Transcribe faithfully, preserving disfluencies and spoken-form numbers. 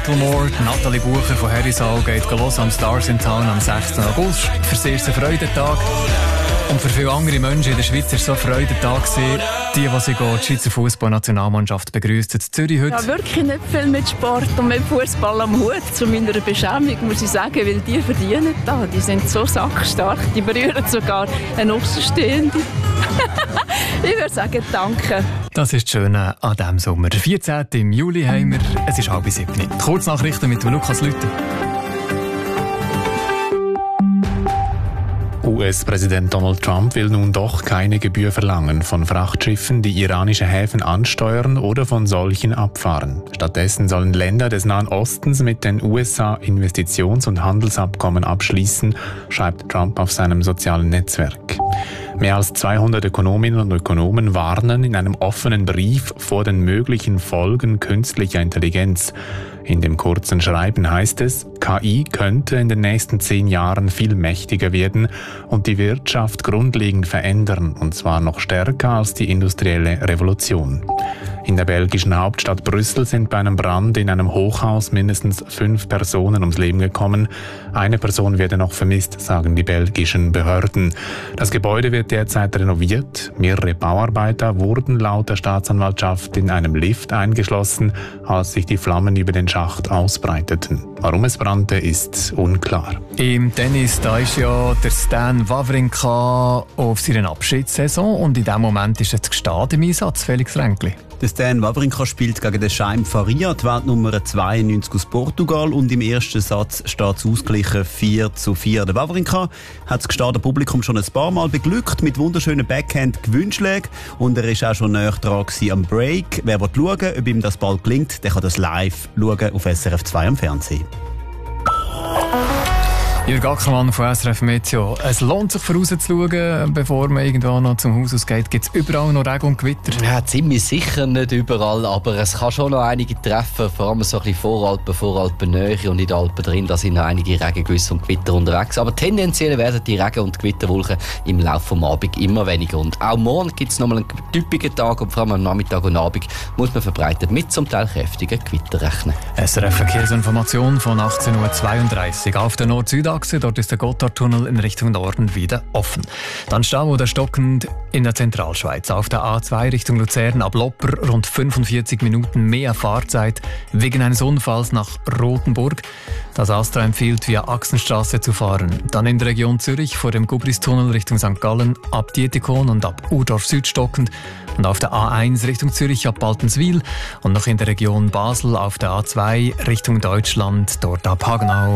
Macklemore, Natalie Bucher von Herisau geht los am Stars in Town am sechsten August. Für sie ist es ein Freudentag. Und für viele andere Menschen in der Schweiz war es so ein Freudentag. Die, die sie die Schweizer Fußballnationalmannschaft begrüßt in Zürich heute. Ja, wirklich nicht viel mit Sport und mit Fußball am Hut. Zu meiner Beschämung muss ich sagen, weil die verdienen da. Die sind so sackstark, die berühren sogar einen Außenstehenden. Ich würde sagen, danke. Das ist das Schöne an diesem Sommer. Der vierzehnten Juli haben wir, es ist halb sieben. Kurznachrichten mit Lukas Lüther. U S-Präsident Donald Trump will nun doch keine Gebühr verlangen von Frachtschiffen, die iranische Häfen ansteuern oder von solchen abfahren. Stattdessen sollen Länder des Nahen Ostens mit den U S A Investitions- und Handelsabkommen abschließen, schreibt Trump auf seinem sozialen Netzwerk. Mehr als zweihundert Ökonominnen und Ökonomen warnen in einem offenen Brief vor den möglichen Folgen künstlicher Intelligenz. In dem kurzen Schreiben heißt es, K I könnte in den nächsten zehn Jahren viel mächtiger werden und die Wirtschaft grundlegend verändern, und zwar noch stärker als die industrielle Revolution. In der belgischen Hauptstadt Brüssel sind bei einem Brand in einem Hochhaus mindestens fünf Personen ums Leben gekommen. Eine Person werde noch vermisst, sagen die belgischen Behörden. Das Gebäude wird derzeit renoviert. Mehrere Bauarbeiter wurden laut der Staatsanwaltschaft in einem Lift eingeschlossen, als sich die Flammen über den Schacht ausbreiteten. Warum es brannte, ist unklar. Im Tennis, da ist ja der Stan Wawrinka auf seiner Abschiedssaison und in diesem Moment ist jetzt gestanden im Einsatz, Felix Ränkli. Der Stan Wawrinka spielt gegen den Chaim Faria, die Weltnummer zweiundneunzig aus Portugal, und im ersten Satz steht es ausgeglichen vier zu vier. Der Wawrinka hat das gestandene Publikum schon ein paar Mal beglückt mit wunderschönen Backhand-Gewünnschlägen und er ist auch schon näher dran am Break. Wer will schauen, ob ihm das bald gelingt, der kann das live schauen auf S R F zwei am Fernsehen. Jürg Ackermann von S R F Meteo. Es lohnt sich vorauszuschauen, bevor man irgendwann noch zum Haus ausgeht. Gibt es überall noch Regen und Gewitter? Ja, ziemlich sicher nicht überall, aber es kann schon noch einige treffen, vor allem so ein bisschen Voralpen, Voralpennähe und in den Alpen drin, da sind noch einige Regengüsse und Gewitter unterwegs. Aber tendenziell werden die Regen- und Gewitterwolken im Laufe des Abends immer weniger. Und auch morgen gibt es nochmal einen typischen Tag und vor allem am Nachmittag und Abend muss man verbreitet mit zum Teil kräftigen Gewitter rechnen. S R F Verkehrsinformation von achtzehn Uhr zweiunddreißig auf der Nord-Süd-Achse. Dort ist der Gotthardtunnel in Richtung Norden wieder offen. Dann Stau oder stockend in der Zentralschweiz. Auf der A zwei Richtung Luzern ab Lopper rund fünfundvierzig Minuten mehr Fahrzeit wegen eines Unfalls nach Rothenburg. Das Astra empfiehlt, via Axenstraße zu fahren. Dann in der Region Zürich vor dem Gubristunnel Richtung Sankt Gallen ab Dietikon und ab Urdorf Süd stockend. Und auf der A eins Richtung Zürich ab Baltenswil und noch in der Region Basel auf der A zwei Richtung Deutschland, dort ab Hagenau.